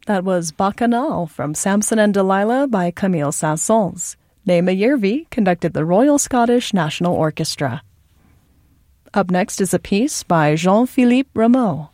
That was Bacchanal from Samson and Delilah by Camille Saint-Saëns. Naima Yervi conducted the Royal Scottish National Orchestra. Up next is a piece by Jean-Philippe Rameau.